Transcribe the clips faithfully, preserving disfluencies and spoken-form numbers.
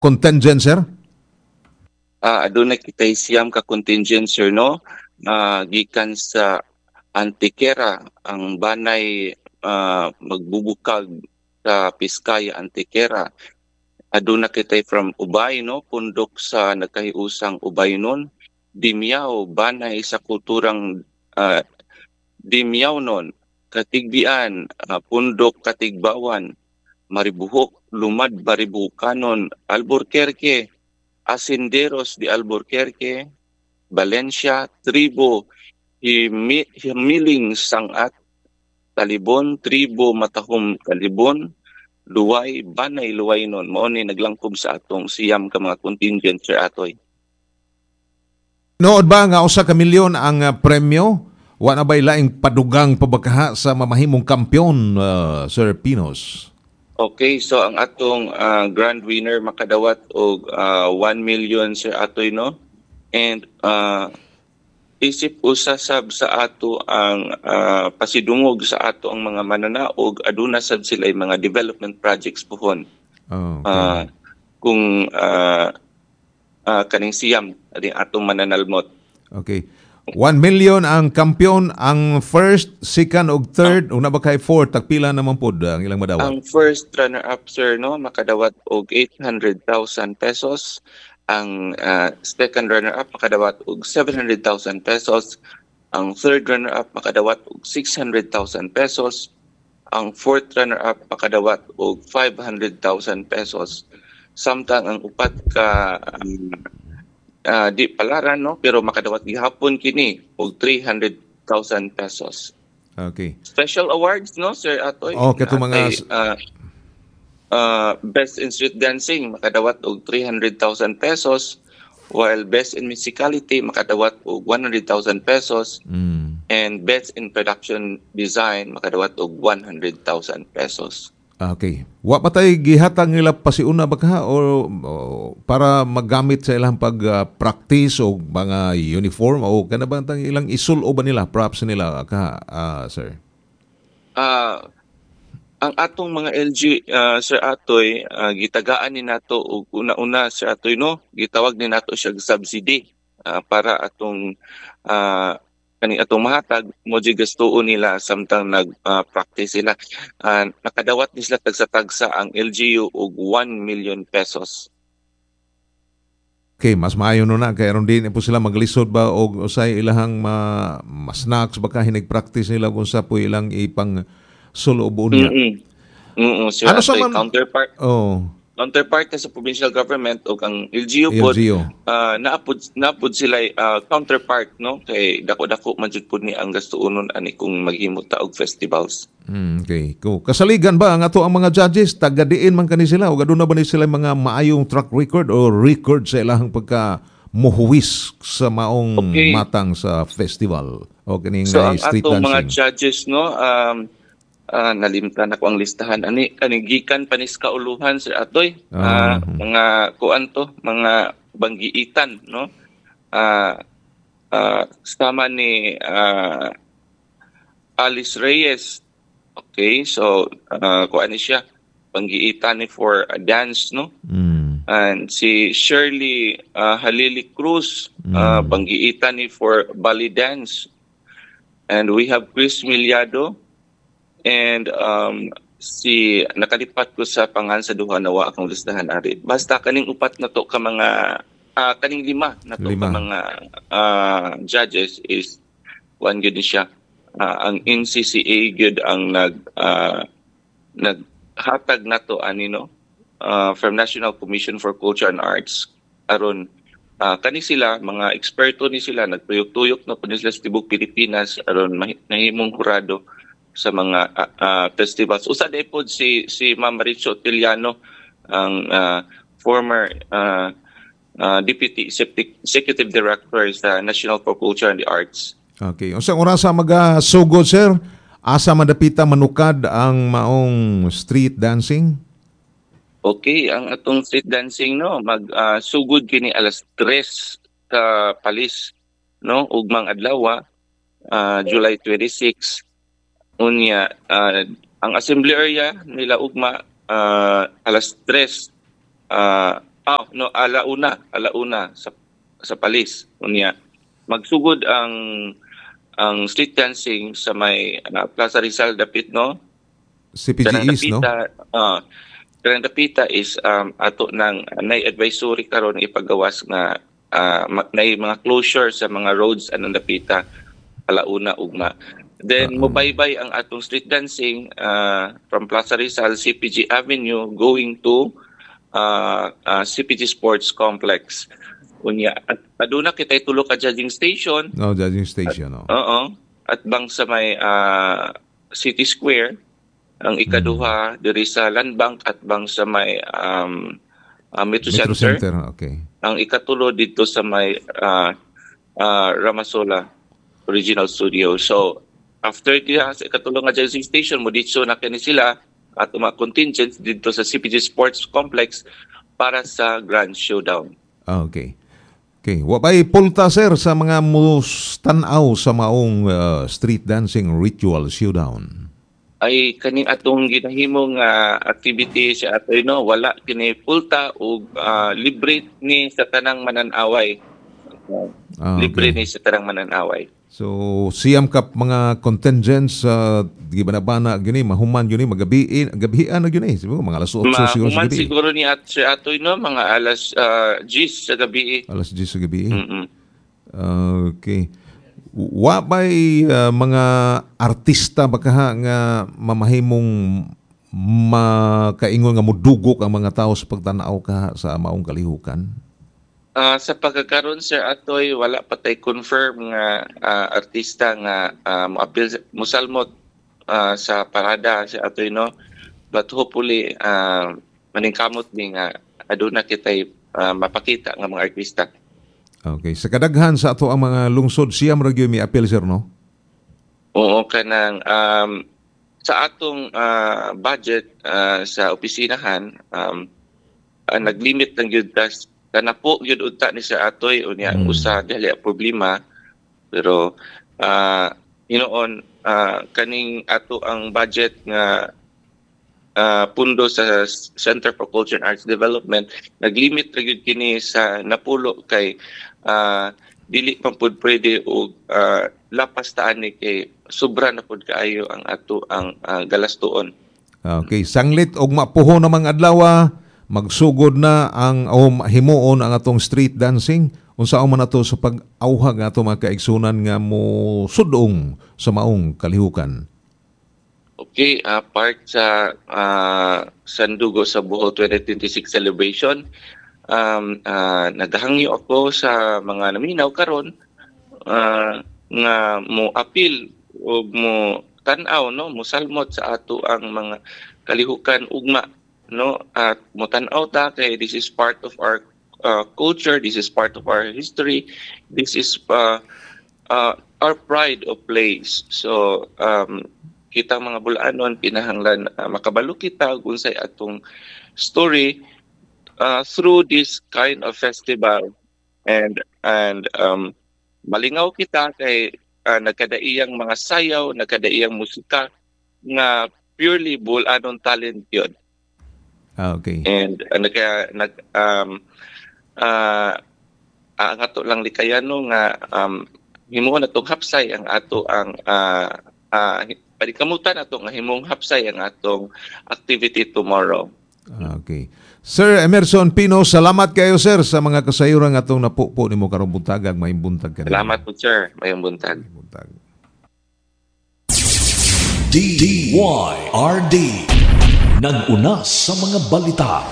contingent, sir? Ah, aduna kitay siyam ka contingent, sir, no? Ah, gikan sa Antiquera, ang banay ah, magbubukag sa Piskaya, Antiquera. Aduna kitay from Ubay, no? Pundok sa nagkahiusang Ubay nun. Dimyaw, banay sa kulturang ah, Dimyaw nun. Katigbian, ah, Pundok Katigbawan, Maribuhok, Lumad, Baribukanon, Alburquerque, Asenderos de Alburquerque, Valencia, Tribo, Himi, Himiling Sangat, Talibon, Tribo, Matahom, Talibon, Luway, Banay, Luway nun. Mao ni naglangkob sa atong siyam ka mga contingent, Sir Atoy. Nood ba nga usa ka milyon ang uh, premyo? Wa na ba'y laing padugang pabagkaha sa mamahimong kampyon, uh, Sir Pinos? Okay, so ang atong ah, grand winner makadawat og ah, one million, Sir Atoy, no? And ah, isip usa sab sa ato ang ah, pasidungog sa ato ang mga mananaog, aduna sab sila ay mga development projects pohon. Oh, Ah, okay. kung ah, ah, kaning siyam ading atong mananalmot. Okay. One million ang kampyon, ang first, second ug Ang, third, ug nabakay fourth, tagpila naman pod ang ilang madawat. ang first runner-up, sir, no, makadawat og eight hundred thousand pesos. Ang ah, second runner-up makadawat og seven hundred thousand pesos. Ang third runner-up makadawat og six hundred thousand pesos. Ang fourth runner-up makadawat og five hundred thousand pesos. Samtang ang upat ka um, ah, di palaran, no, pero makadawat gihapon kini og three hundred thousand pesos. Okay. Special awards, no, Sir Atoy, Oh, kato mga naatay ah, ah, Best in Street Dancing makadawat og three hundred thousand pesos, while Best in Musicality makadawat og one hundred thousand pesos, mm, and Best in Production Design makadawat og one hundred thousand pesos. okay. Wa pa tay gihatag nila pasiuna ba ka o, o para magamit sa ilang pag-practice o mga uniform o kana ba tang ilang isul o ba nila props nila ka, ah, sir? Ah, ang atong mga L G, ah, Sir Atoy, ah, gitagaan ni nato og una-una, Sir Atoy, no, gitawag ni nato siya subsidy ah, para atong ah, kaning atong mahatag mo di gastuon nila samtang nag-practice sila. Ah, nakadawat ni sila tagsa-tagsa ang L G U og one million pesos. Okay, mas maayo no na kay aron din po sila maglisod ba og usay ilahang ma, ma snacks baka hinig-practice nila kung sa po ilang ipang sulobo niya. Mm-mm. Mm-mm, Sir Ano sa Atoy, man counterpart oh, counterpart na sa provincial government o ang L G U pod, L G O. ah, naapod naapod sila ah, counterpart, no, kay dako-dako man jud pod ni ang gastuonon ani kung maghimo ta og festivals. Mm, okay. Cool. Kasaligan ba ang ato ang mga judges taga-diin man kani sila o aduna ba ni sila mga maayong track record o record sa ilahang pagka muhuwis sa maong Okay. matang sa festival o kaning So uh, ang street atong mga dancing? judges, no, um ah, nalimtan ako ang listahan ani ani gikan panis kauluhan, Sir Atoy. Ah, Ah, mga kuan to, mga banggiitan, no. Ah, ah, sama ni ah, Alice Reyes. Okay, so uh, kuan ni siya panggiitan ni for a dance, no. mm, And si Shirley uh, Halili Cruz, uh, mm. panggiitan ni for Bali dance. And we have Chris Miliado and um, si nakalipat ko sa pangan sa duha nawa akong listahan ari. Basta kaning upat na to ka mga ah, kaning lima na to ka Lima. mga ah, judges is one good ni siya. Ah, ang N C C A good ang nag ah, naghatag nato ani, no, ah, from National Commission for Culture and Arts aron ah, kani sila mga eksperto ni sila nagtuyok-tuyok na pud sila sa tibok Pilipinas aron mahi- nahimong kurado sa mga ah, ah, festivals. Usa day pod si si Ma'am Maricho Tiliano, ang ah, former ah, ah, Deputy Executive Executive Director sa National for Culture and the Arts. Okay. Unsang orasa magasugod, sir? Asa madapita manukad ang maong street dancing? Okay, ang atong street dancing, no, mag ah, sugod kini alas tres ka palis, no, ugmang adlaw, ah, July twenty-six. Unya ah, ang assembly area nila ugma ah, alas tres ah, no alauna, alauna sa sa Palis unya. Magsugod ang ang street dancing sa may uh, Plaza Rizal dapit no. C P G East, no? Uh, Kanang dapita is um, ato ng uh, nay advisory karon ipagawas nga uh, nay mga closure sa mga roads anong dapita alauna ugma. Then Uh-uh. mobaybay ang atong street dancing uh, from Plaza Rizal, C P G Avenue going to uh, uh, C P G Sports Complex. Unya at aduna kitay tulo ka judging station. No, judging station, no. Oo. At bang sa may uh, City Square ang ikaduha mm. diri sa Land Bank at bang sa may um, uh, Metro, Metro Center. Center, okay. Ang ikatulo dito sa may uh, uh, Ramasola Original Studio. So after diha sa ikatulo nga judging station mo dito na kini sila at mga contingents dito sa C P G Sports Complex para sa Grand Showdown. Ah, okay. Okay, wabay pulta sir sa mga mustanaw sa maong uh, street dancing ritual showdown. Ay kaning atong ginahimong uh, activity sa ato no wala kini pulta ug uh, libre ni sa tanang mananaway. Uh, ah, okay. Libre ni sa tanang mananaway. So siyam kap mga contingents sa uh, gibanabana gini mahuman gini magabiin gabihan na gini siguro mga alas otso siguro sa gabi. Siguro ni at sa ato no mga alas uh, ten sa gabi. Alas ten sa gabi. Mm-mm. Uh, okay. Wa bay uh, mga artista baka nga mamahimong makaingon nga mudugok ang mga tao sa pagtanaw ka sa maong kalihukan? Uh, sa pagkakaroon sir atoy wala pa tay confirm nga uh, artista nga uh, moapil mosalmot uh, sa parada sa atoy no, but hopefully uh, maningkamot ni nga aduna kitay uh, mapakita nga mga artista. Okay, sa kadaghan sa ato ang mga lungsod siyam ra gyud mi apil sir no? Oo kanang um, sa atong uh, budget uh, sa opisinahan um, uh, naglimit lang gyud tas kana po gyud unta ni sa atoy unya ang mm. usa dili problema pero uh, hinoon uh, kaning ato ang budget nga uh, pundo sa Center for Culture and Arts Development naglimit ra gyud kini sa napulo kay uh, dili man pud pwede og uh, lapas taan ni kay sobra na pud kaayo ang ato ang uh, galastuon. Okay, sanglit og mapuho namang adlaw magsugod na ang o himuon ang atong street dancing unsa man nato sa pag-awha nga ato mga kaigsunan nga mo sudong sa maong kalihukan. Okay, uh, part sa uh, Sandugo sa Bohol twenty twenty-six celebration um uh, naghangyo ako sa mga naminaw karon uh, nga mo apil o mo tan-aw no mo salmot sa ato ang mga kalihukan ugma no at mutan-aw ta kay this is part of our uh, culture, this is part of our history, this is uh, uh, our pride of place. So um kitang mga bulanon pinahanglan uh, makabalo kita kung say atong story uh, through this kind of festival and and um malingaw kita kay uh, nagkadaiyang mga sayaw, nagkadaiyang musika nga purely bulanon talent yun. Ah, okay. And uh, nag nag um uh, ang ato lang likayano nga um himuon atong hapsay ang ato ang uh, uh, palikamutan ato nga himong hapsay ang atong activity tomorrow. Ah, okay. Sir Emerson Pino, salamat kayo sir sa mga kasayuran atong napupo nimo karong buntag ag maayong buntag kanimo. Salamat po sir, maayong buntag. buntag. D Y R D nag-una sa mga balita.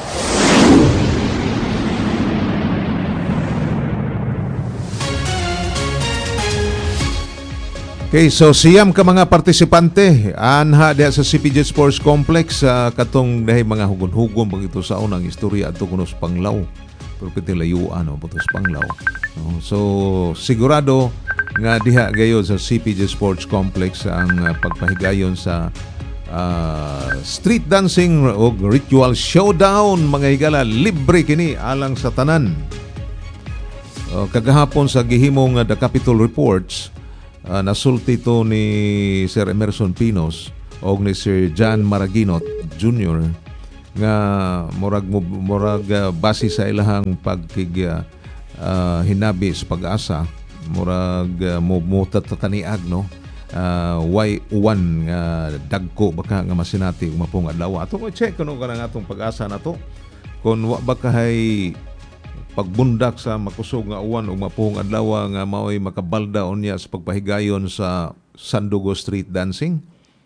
Okay, so siyam ka mga partisipante anha diha sa C P G Sports Complex sa uh, katong dahi mga hugon-hugon pagito sa unang istorya adto kuno sa Panglaw. Pero kiti layuan o putos Panglaw. No? So sigurado nga diha gayud sa C P G Sports Complex ang uh, pagpahigayon sa uh, street dancing o ritual showdown mga higala libre kini alang sa tanan. Uh, kagahapon sa gihimong uh, The Capitol Reports Uh, nasulti to ni Sir Emerson Pinos o ni Sir John Maraginot Junior nga murag mo- murag uh, base sa ilahang pagkig uh, uh, hinabi sa pag-asa murag uh, mo mo tatataniag no uh, why uwan nga dagko baka nga masinati ug mapong adlaw ato ko check kuno kanang atong pag-asa nato kun wa ba kahay pagbundak sa makusog nga uwan ug mapong adlaw nga mao'y makabalda unya sa pagpahigayon sa Sandugo Street Dancing.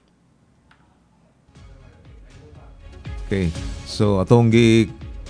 Okay. So atong gi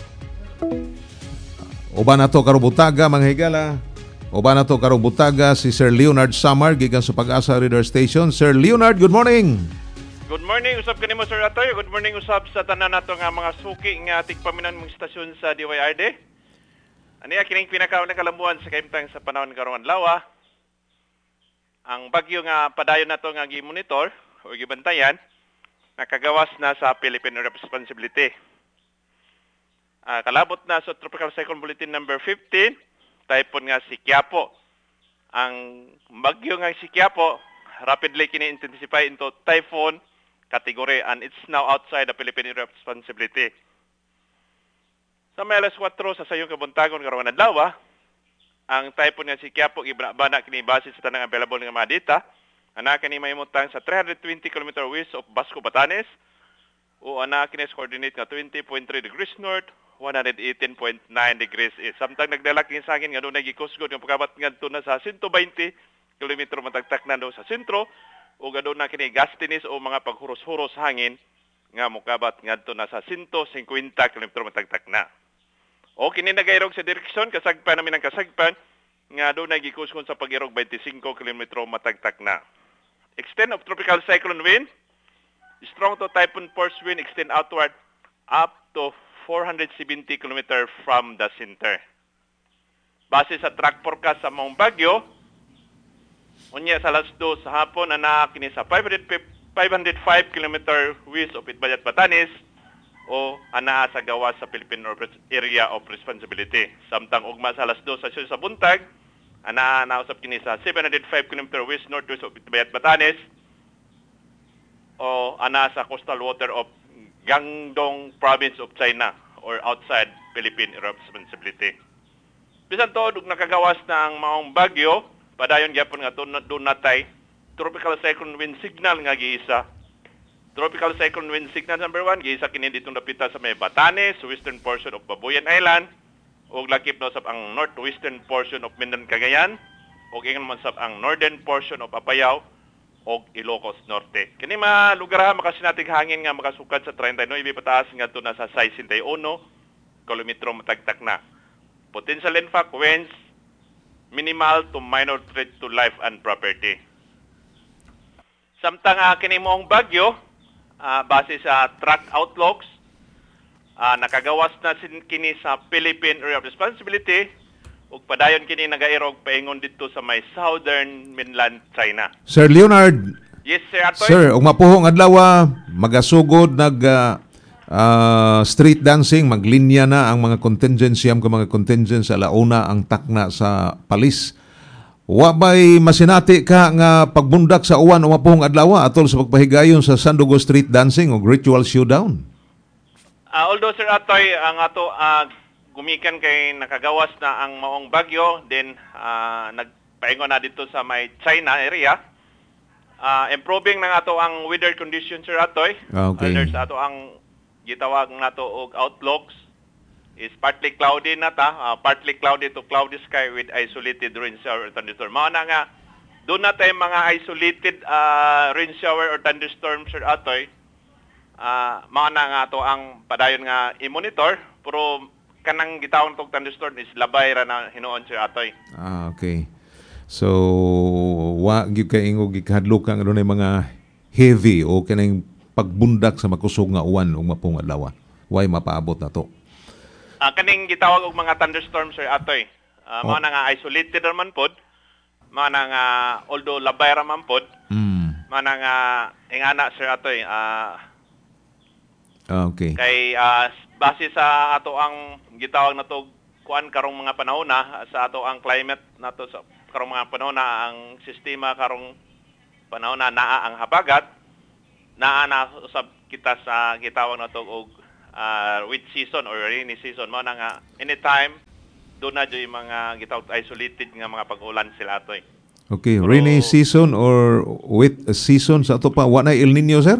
uban nato karong butaga mga higala. Uban nato karong butaga si Sir Leonard Samar gikan sa Pag-asa Radar Station. Sir Leonard, good morning. Good morning, usab kanimo Sir Atoy. Good morning usab sa tanan nato nga mga suki nga tigpaminan mong istasyon sa D Y R D. Aniya kining pinakaunang kalambuan sa kaimtang sa panahon karong adlaw. Ang bagyo nga padayon nato nga gi-monitor o gibantayan nakagawas na sa Philippine Responsibility. Uh, kalabot na sa Tropical Cyclone Bulletin number fifteen, typhoon nga si Quiapo. Ang bagyo nga si Quiapo rapidly kini-intensify into typhoon category and it's now outside the Philippine Responsibility. Sa may alas kwatro sa sayong kabuntagon karong adlaw, ang typhoon nga si Quiapo gibana kini base sa tanang available nga mga data. Ana kini mahimutang sa three hundred twenty kilometers west of Basco, Batanes o ana kini coordinate nga twenty point three degrees north, one hundred eighteen point nine degrees east. Samtang nagdala kini sa hangin nga dunay gikusgod nga pagkabat ngadto na sa one hundred twenty kilometers matagtak na do sa sentro o gadon na kini gastinis o mga paghuros-huros hangin nga mokabat ngadto na sa one hundred fifty kilometers matagtak na. O kini nagairog sa direksyon kasagpan namin ang kasagpan nga dunay gikusgon sa pagirog twenty-five kilometers matagtak na. Extent of tropical cyclone wind, strong to typhoon force wind extend outward up to four hundred seventy kilometers from the center. Base sa track forecast sa mong bagyo, unya sa alas dos sa hapon ana kini sa five hundred five kilometers west of Itbayat, Batanes o ana sa gawas sa Philippine Area of Responsibility. Samtang ugma sa alas dos sa sa buntag, ana nausap kini sa seven hundred five kilometers west northwest of Itbayat, Batanes o ana sa coastal water of Guangdong Province of China or outside Philippine Responsibility. Bisan to ug nakagawas na ang maong bagyo, padayon gyapon nga doon natay tropical cyclone wind signal nga giisa. Tropical cyclone wind signal number one giisa kini ditong napita sa may Batanes, western portion of Babuyan Island ug lakip na sab ang northwestern portion of Mindan, Cagayan ug ingon man sab ang northern portion of Apayao ug Ilocos Norte. Kini mga lugar ha makasinatig hangin nga makasukad sa thirty-nine pataas ngadto na sa sixty-one kilometro matagtak na. Potential impact winds minimal to minor threat to life and property. Samtang uh, kini moong bagyo uh, base sa track outlooks uh, nakagawas na sin kini sa Philippine Area of Responsibility ug padayon kini nagairog paingon dito sa may southern mainland China. Sir Leonard. Yes, Sir Atoy. Sir, ug mapuhong adlaw magasugod nag uh, uh, street dancing, maglinya na ang mga contingency ang mga contingents sa launa ang takna sa palis. Wa bay masinati ka nga pagbundak sa uwan o mapuhong adlaw atol sa pagpahigayon sa Sandugo Street Dancing o ritual showdown? Uh, although Sir Atoy, ang ato uh, gumikan kay nakagawas na ang maong bagyo, then uh, nagpaingon na dito sa may China area. Uh, improving na ato ang weather conditions, Sir Atoy. Okay. Under sa ato ang gitawag nato og outlooks is partly cloudy na ta, uh, partly cloudy to cloudy sky with isolated rain shower or thunderstorm. Mao na nga doon na tayo mga isolated uh, rain shower or thunderstorm, Sir Atoy. Uh, mao na nga to ang padayon nga i-monitor, pero kanang gitawag tong thunderstorm is labay ra na hinuon, Sir Atoy. Ah, okay. So, wa gyud kay ingog gikahadlukan adunay mga heavy o kanang pagbundak sa makusog nga uwan ug mapong adlaw. Way mapaabot na to. Uh, kaning gitawag og mga thunderstorm, Sir Atoy. Uh, oh. Mao na nga isolated raman pod. Mao na nga although labay ra man pod. Mm. Mao na nga ingana, Sir Atoy. Uh, okay. Kay uh, base sa ato ang gitawag na to kuan karong mga panahon na sa ato ang climate nato sa karong mga panahon na ang sistema karong panahon na naa ang habagat naa na usab kita sa gitawag na to og uh, wet season or rainy season mo na nga anytime doon na yung mga gitawag isolated nga mga pag-ulan sila atoy. Okay, Pero- rainy season or wet season sa ato pa. Wa na El Nino, sir?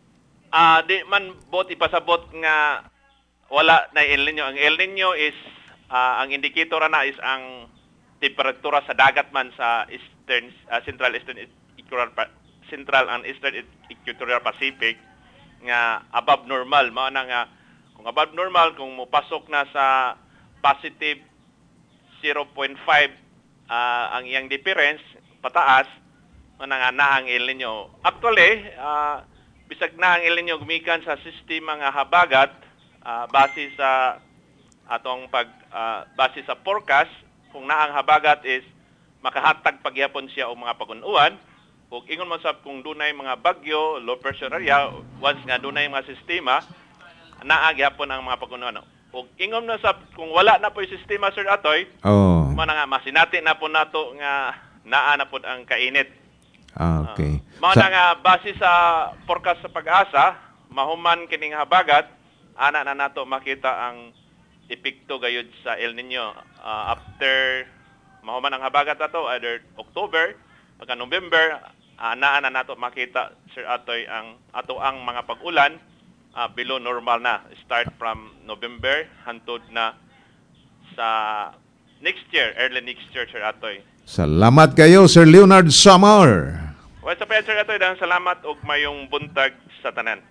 Ah, di man bot ipasabot nga wala na El Nino. Ang El Nino is ah, ang indicator na is ang temperatura sa dagat man sa eastern ah, central eastern equatorial Pa- central and eastern equatorial Pacific nga above normal mao na nga kung above normal kung mopasok na sa positive zero point five ah, ang iyang difference pataas mao na nga na ang El Nino. Actually, ah, bisag na ang El Nino gumikan sa sistema nga habagat ah, base sa atong pag ah, base sa forecast kung naang habagat is makahatag pagyapon siya og mga pagun-uwan ug ingon man sab kung dunay mga bagyo low pressure area once nga dunay mga sistema naa gyapon ang mga pagun-uwan ug ingon man sab kung wala na po yung sistema Sir Atoy Oh. mo na nga masinati na po nato nga naa na po ang kainit. Ah, okay. Mao Sa- na nga base sa forecast sa pag-asa, mahuman kining habagat, ana na nato makita ang epekto gayud sa El Nino Ah, after mahuman ang habagat ato either October pagka November, ana na nato makita Sir Atoy ang ato ang mga pag-ulan ah, below normal na start from November hantod na sa next year, early next year Sir Atoy. Salamat kayo, Sir Leonard Samar. What's up, Sir Atoy? Dahil salamat ug mayong buntag sa tanan.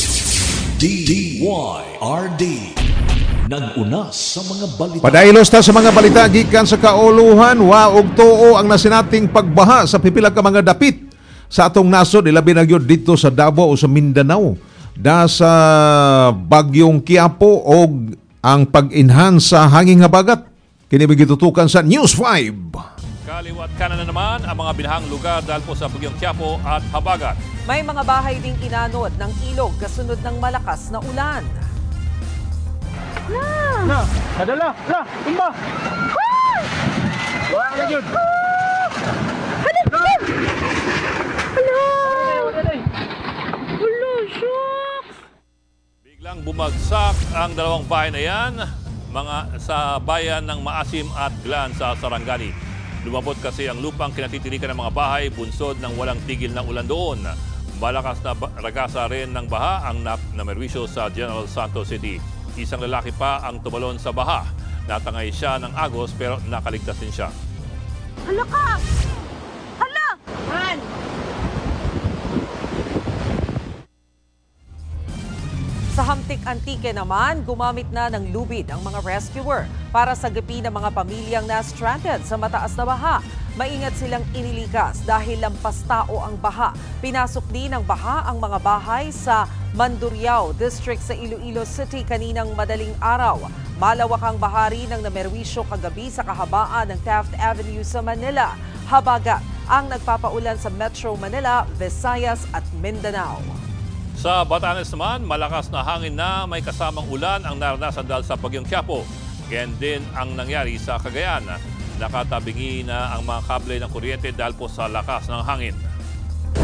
D Y R D. Nag-una sa mga balita. Padailos ta sa mga balita gikan sa kauluhan, wa og tuo ang nasinating pagbaha sa pipila ka mga dapit sa atong nasod, ilabi na gyud dito sa Davao o sa Mindanao. Da sa bagyong Quiapo og ang pag-enhance sa hanging habagat. Kini gitutukan sa News five. Kaliwat kanan na naman ang mga binahang lugar dahil po sa bagyong Quiapo at habagat. May mga bahay ding inanod ng ilog kasunod ng malakas na ulan. Na, kadala, na, tumba. Wala na yun. Biglang bumagsak ang dalawang bahay na yan mga sa bayan ng Maasim at Glan sa Sarangani. Lumabot kasi ang lupang kinatitirikan ng mga bahay bunsod ng walang tigil na ulan doon. Malakas na ba- ragasa rin ng baha ang nap na merwisyo sa General Santos City. Isang lalaki pa ang tumalon sa baha. Natangay siya ng agos pero nakaligtas din siya. Hala ka! Hala! Han! Sa Hamtik Antique naman, gumamit na ng lubid ang mga rescuer para sagipin ang mga pamilyang na-stranded sa mataas na baha. Maingat silang inilikas dahil lampas tao ang baha. Pinasok din ng baha ang mga bahay sa Mandurriao District sa Iloilo City kaninang madaling araw. Malawak ang bahari ng namerwisyo kagabi sa kahabaan ng Taft Avenue sa Manila. Habagat ang nagpapaulan sa Metro Manila, Visayas at Mindanao. Sa Batanes naman, malakas na hangin na may kasamang ulan ang naranasan dahil sa bagyong Quiapo. Ganyan din ang nangyari sa Cagayan. Nakatabingi na ang mga kable ng kuryente dahil po sa lakas ng hangin.